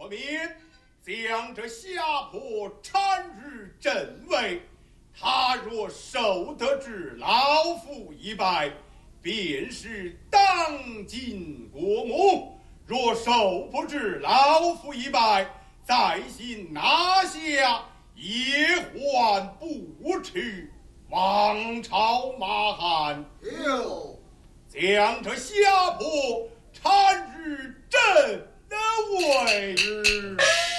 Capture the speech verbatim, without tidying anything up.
我命将这下坡铲于正位，他若受得之老夫一拜，便是当今国母；若受不至老夫一拜，在心拿下，也还不迟。王朝马汉有将这下坡铲于正位。